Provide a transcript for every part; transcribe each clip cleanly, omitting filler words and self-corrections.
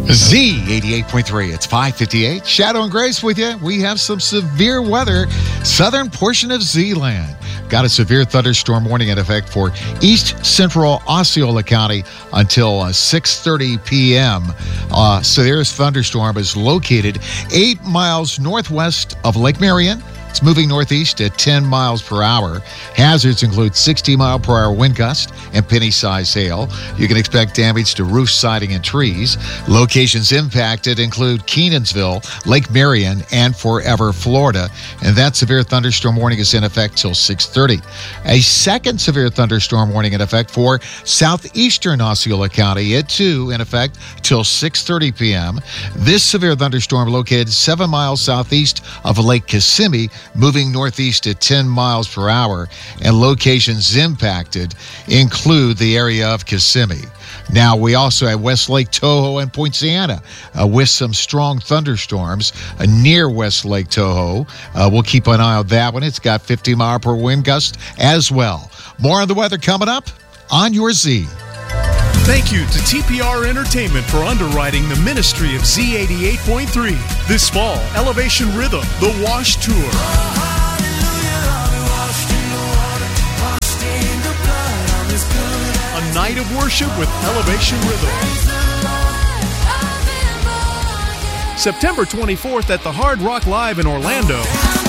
Z88.3. It's 5:58. Shadow and Grace with you. We have some severe weather. Southern portion of Z-Land. Got a severe thunderstorm warning in effect for east central Osceola County until 6:30 p.m. Severe thunderstorm is located 8 miles northwest of Lake Marion. It's moving northeast at 10 miles per hour. Hazards include 60-mile-per-hour wind gust and penny-sized hail. You can expect damage to roof siding and trees. Locations impacted include Kenansville, Lake Marion, and Forever, Florida. And that severe thunderstorm warning is in effect till 6:30. A second severe thunderstorm warning in effect for southeastern Osceola County. It, too, in effect till 6:30 p.m. This severe thunderstorm located 7 miles southeast of Lake Kissimmee, moving northeast at 10 miles per hour, and locations impacted include the area of Kissimmee. Now, we also have West Lake Toho and Point Siena with some strong thunderstorms near West Lake Toho. We'll keep an eye on that one. It's got 50-mile-per-hour wind gust as well. More on the weather coming up on your Z. Thank you to TPR Entertainment for underwriting the ministry of Z88.3. This fall, Elevation Rhythm, The Wash Tour. A night of worship with Elevation Rhythm. September 24th at the Hard Rock Live in Orlando.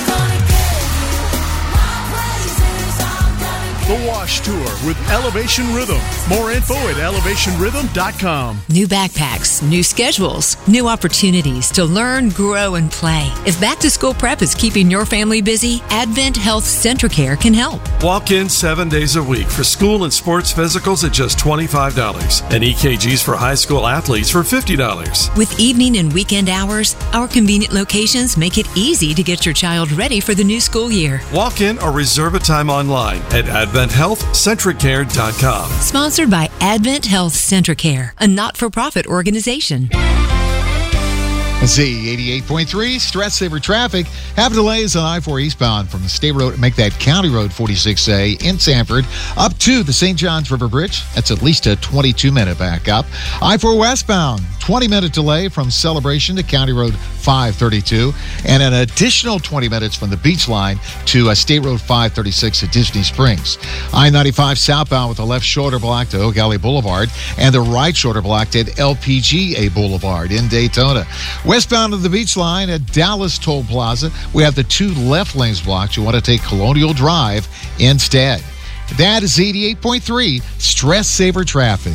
The Wash Tour with Elevation Rhythm. More info at elevationrhythm.com. New backpacks, new schedules, new opportunities to learn, grow, and play. If back-to-school prep is keeping your family busy, Advent Health Centracare can help. Walk in 7 days a week for school and sports physicals at just $25 and EKGs for high school athletes for $50. With evening and weekend hours, our convenient locations make it easy to get your child ready for the new school year. Walk in or reserve a time online at AdventHealthCentricare.com. Sponsored by Advent Health Centracare, a not-for-profit organization. Z88.3, stress saver traffic. Have delays on I-4 eastbound from the State Road, make that County Road 46A in Sanford up to the St. Johns River Bridge. That's at least a 22-minute backup. I-4 westbound, 20-minute delay from Celebration to County Road 532, and an additional 20 minutes from the Beach Line to State Road 536 at Disney Springs. I-95 southbound with the left shoulder blocked to Oak Alley Boulevard and the right shoulder blocked at LPGA Boulevard in Daytona. Westbound of the Beach Line at Dallas Toll Plaza, we have the two left lanes blocked. You want to take Colonial Drive instead. That is 88.3 Stress Saver Traffic.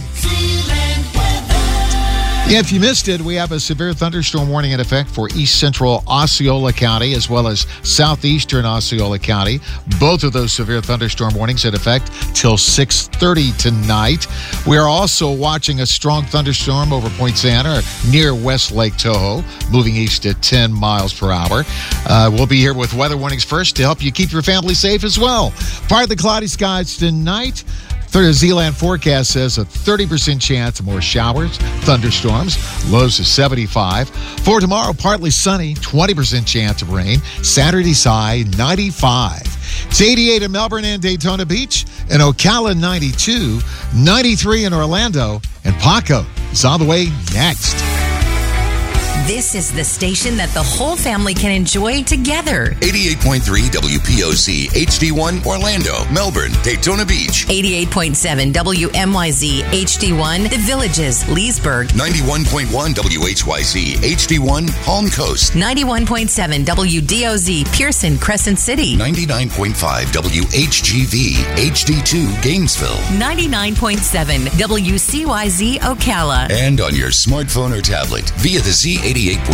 Yeah, if you missed it, we have a severe thunderstorm warning in effect for east central Osceola County as well as southeastern Osceola County. Both of those severe thunderstorm warnings in effect till 6:30 tonight. We are also watching a strong thunderstorm over Point Siena near West Lake Toho, moving east at 10 miles per hour. We'll be here with weather warnings first to help you keep your family safe as well. Partly cloudy skies tonight. The Z-Land forecast says a 30% chance of more showers, thunderstorms, lows of 75. For tomorrow, partly sunny, 20% chance of rain. Saturday's high, 95. It's 88 in Melbourne and Daytona Beach. In Ocala, 92. 93 in Orlando. And Paco is on the way next. This is the station that the whole family can enjoy together. 88.3 WPOC HD1 Orlando, Melbourne, Daytona Beach. 88.7 WMYZ HD1 The Villages, Leesburg. 91.1 WHYZ HD1 Palm Coast. 91.7 WDOZ Pearson, Crescent City. 99.5 WHGV HD2 Gainesville. 99.7 WCYZ Ocala. And on your smartphone or tablet via the Z88.3